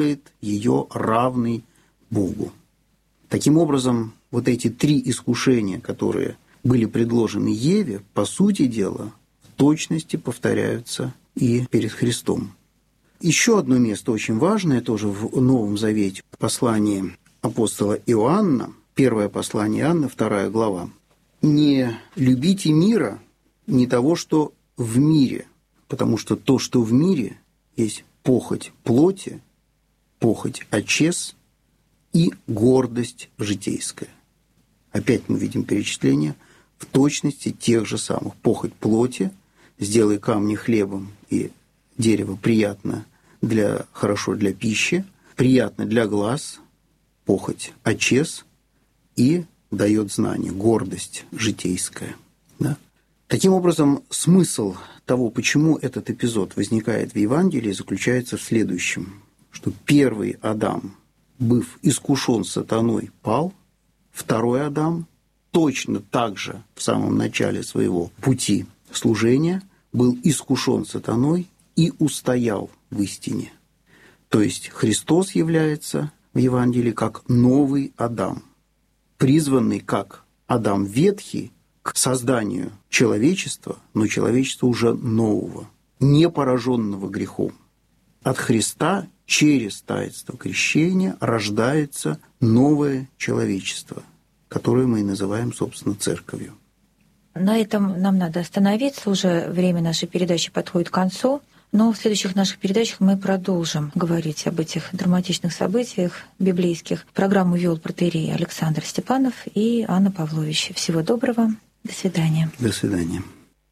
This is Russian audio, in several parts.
ее равный Богу. Таким образом, вот эти три искушения, которые были предложены Еве, по сути дела, в точности повторяются и перед Христом. Еще одно место очень важное, тоже в Новом Завете, в послании апостола Иоанна, первое послание Иоанна, 2 глава. «Не любите мира, не того, что в мире, потому что то, что в мире, есть похоть плоти, похоть очес и гордость житейская». Опять мы видим перечисление в точности тех же самых. Похоть плоти, сделай камни хлебом и дерево хорошо для пищи, приятно для глаз, похоть очес и дает знание, гордость житейская. Да? Таким образом, смысл того, почему этот эпизод возникает в Евангелии, заключается в следующем, что первый Адам, быв искушен сатаной, пал, второй Адам точно так же в самом начале своего пути служения был искушен сатаной и устоял в истине. То есть Христос является в Евангелии как новый Адам, призванный как Адам ветхий к созданию человечества, но человечества уже нового, не пораженного грехом. От Христа через таинство крещения рождается новое человечество, которое мы и называем, собственно, церковью. На этом нам надо остановиться. Уже время нашей передачи подходит к концу. Но в следующих наших передачах мы продолжим говорить об этих драматичных событиях библейских. Программу вел протоиерей Александр Степанов и Анна Павлович. Всего доброго. До свидания. До свидания.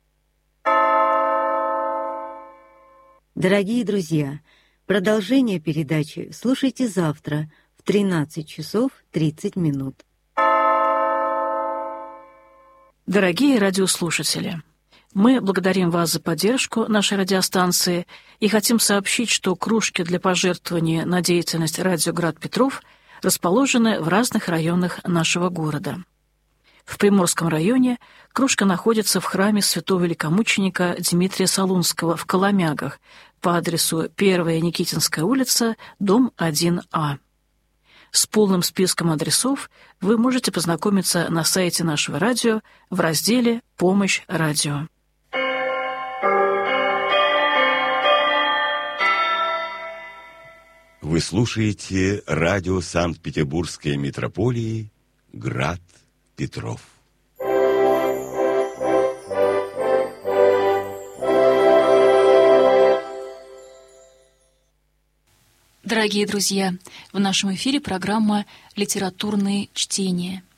Дорогие друзья, продолжение передачи слушайте завтра в 13 часов 30 минут. Дорогие радиослушатели, мы благодарим вас за поддержку нашей радиостанции и хотим сообщить, что кружки для пожертвования на деятельность радио «Град Петров» расположены в разных районах нашего города. В Приморском районе кружка находится в храме святого великомученика Дмитрия Солунского в Коломягах по адресу 1 Никитинская улица, дом 1А. С полным списком адресов вы можете познакомиться на сайте нашего радио в разделе «Помощь радио». Вы слушаете радио Санкт-Петербургской митрополии «Град Петров». Дорогие друзья, в нашем эфире программа «Литературные чтения».